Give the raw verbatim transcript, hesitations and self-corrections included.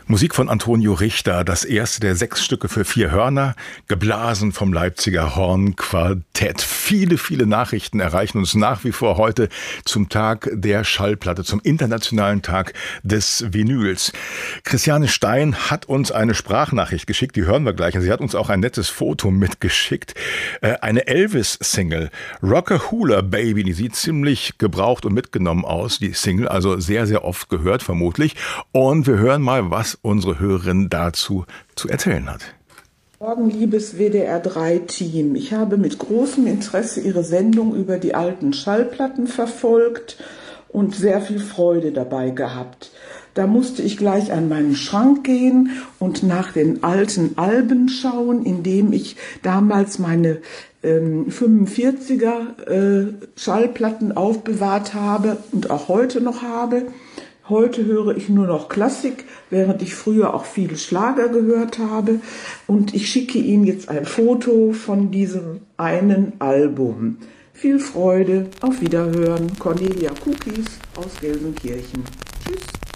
Musik von Antonio Richter, das erste der sechs Stücke für vier Hörner, geblasen vom Leipziger Hornquartett. Viele, viele Nachrichten erreichen uns nach wie vor heute zum Tag der Schallplatte, zum internationalen Tag des Vinyls. Christiane Stein hat uns eine Sprachnachricht geschickt, die hören wir gleich. Und sie hat uns auch ein nettes Foto mitgeschickt. Eine Elvis-Single, Rockahula Baby, die sieht ziemlich gebraucht und mitgenommen aus, die Single, also sehr, sehr oft gehört vermutlich. Und wir hören mal, was unsere Hörerin dazu zu erzählen hat. Morgen, liebes W D R drei Team. Ich habe mit großem Interesse Ihre Sendung über die alten Schallplatten verfolgt und sehr viel Freude dabei gehabt. Da musste ich gleich an meinen Schrank gehen und nach den alten Alben schauen, indem ich damals meine ähm, fünfundvierziger äh, Schallplatten aufbewahrt habe und auch heute noch habe. Heute höre ich nur noch Klassik, während ich früher auch viele Schlager gehört habe. Und ich schicke Ihnen jetzt ein Foto von diesem einen Album. Viel Freude, auf Wiederhören. Cornelia Cookies aus Gelsenkirchen. Tschüss.